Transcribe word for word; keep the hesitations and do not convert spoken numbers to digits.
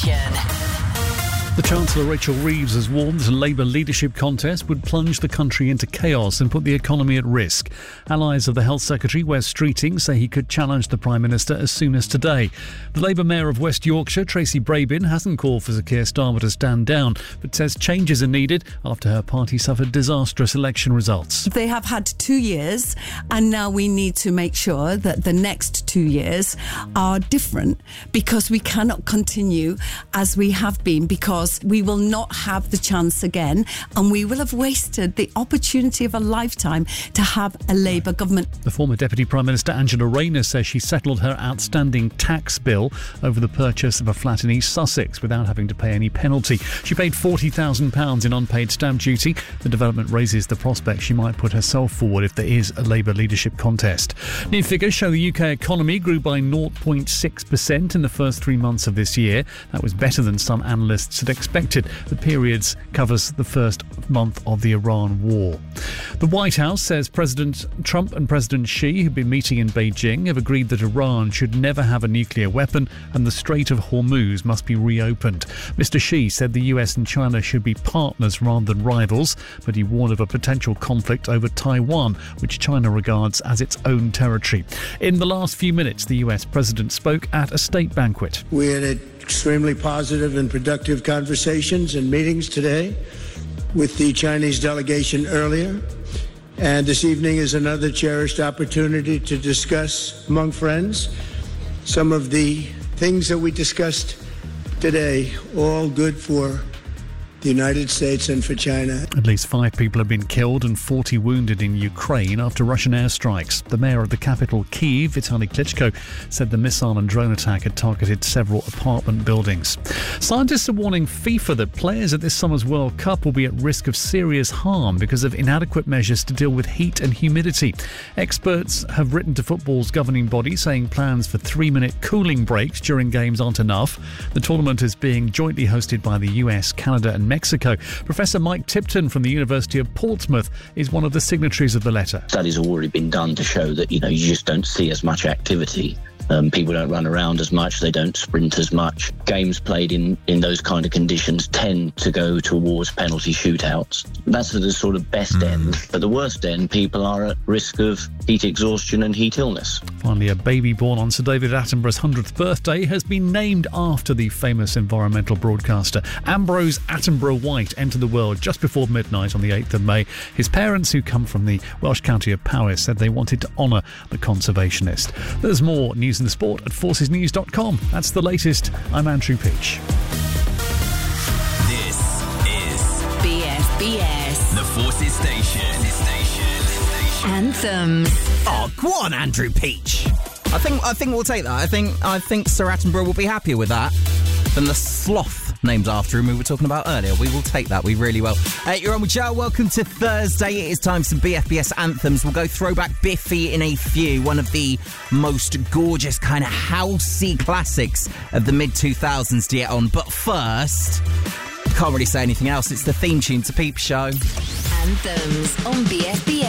The Chancellor Rachel Reeves has warned that a Labour leadership contest would plunge the country into chaos and put the economy at risk. Allies of the Health Secretary, Wes Streeting, say he could challenge the Prime Minister as soon as today. The Labour Mayor of West Yorkshire, Tracy Brabin, hasn't called for Sir Keir Starmer to stand down, but says changes are needed after her party suffered disastrous election results. They have had two years, and now we need to make sure that the next two years are different, because we cannot continue as we have been, because we will not have the chance again, and we will have wasted the opportunity of a lifetime to have a Labour government. The former Deputy Prime Minister Angela Rayner says she settled her outstanding tax bill over the purchase of a flat in East Sussex without having to pay any penalty. She paid forty thousand pounds in unpaid stamp duty. The development raises the prospect she might put herself forward if there is a Labour leadership contest. New figures show the U K economy grew by zero point six percent in the first three months of this year. That was better than some analysts had expected. The periods covers the first month of the Iran war. The White House says President Trump and President Xi, who've been meeting in Beijing, have agreed that Iran should never have a nuclear weapon and the Strait of Hormuz must be reopened. Mister Xi said the U S and China should be partners rather than rivals, but he warned of a potential conflict over Taiwan, which China regards as its own territory. In the last few minutes, the U S President spoke at a state banquet. We had extremely positive and productive conversations and meetings today with the Chinese delegation earlier, and this evening is another cherished opportunity to discuss among friends some of the things that we discussed today, all good for the United States and for China. At least five people have been killed and forty wounded in Ukraine after Russian airstrikes. The mayor of the capital, Kyiv, Vitaly Klitschko, said the missile and drone attack had targeted several apartment buildings. Scientists are warning FIFA that players at this summer's World Cup will be at risk of serious harm because of inadequate measures to deal with heat and humidity. Experts have written to football's governing body saying plans for three-minute cooling breaks during games aren't enough. The tournament is being jointly hosted by the U S, Canada and Mexico. Professor Mike Tipton from the University of Portsmouth is one of the signatories of the letter. Studies have already been done to show that, you know, you just don't see as much activity. Um, people don't run around as much, they don't sprint as much. Games played in, in those kind of conditions tend to go towards penalty shootouts. That's at the sort of best mm. end. But the worst end, people are at risk of heat exhaustion and heat illness. Finally, a baby born on Sir David Attenborough's hundredth birthday has been named after the famous environmental broadcaster. Ambrose Attenborough White entered the world just before midnight on the eighth of May. His parents, who come from the Welsh county of Powys, said they wanted to honour the conservationist. There's more news in the sport at forces news dot com. That's the latest. I'm Andrew Peach. This is B F B S, the Forces Station. Station. Anthems. Oh, go on, Andrew Peach. I think I think we'll take that. I think I think Sir Attenborough will be happier with that than the sloth named after him we were talking about earlier. We will take that. We really will. Uh, you're on with Joe. Welcome to Thursday. It is time for some B F B S anthems. We'll go throwback Biffy in a few. One of the most gorgeous kind of housey classics of the mid two thousands to get on. But first, can't really say anything else. It's the theme tune to Peep Show. Anthems on B F B S.